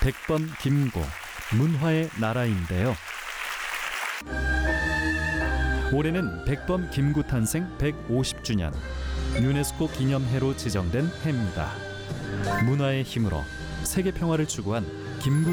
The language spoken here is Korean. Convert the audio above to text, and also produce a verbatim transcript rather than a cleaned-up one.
백번 김구, 문화의 나라인데요. 올해는 백번 김구 탄생 백오십 주년, 유네스코 기념해로 지정된 해입니다. 문화의 힘으로 세계 평화를 추구한 김구